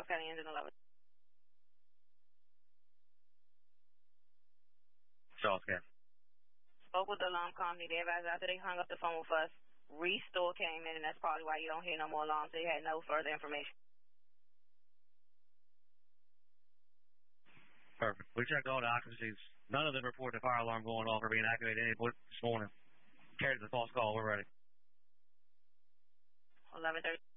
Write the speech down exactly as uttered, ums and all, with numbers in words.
Charles County Engine eleven. Charles County. Spoke with the alarm company. They advised after they hung up the phone with us, Restore came in, and that's probably why you don't hear no more alarms. They had no further information. Perfect. We checked all the occupancies. None of them reported the fire alarm going off or being activated at any point this morning. Carried the false call. We're ready. eleven thirty.